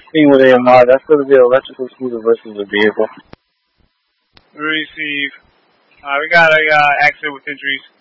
Seeing with AMR, that's going to be an electrical scooter versus a vehicle. We receive. We got a accident with injuries.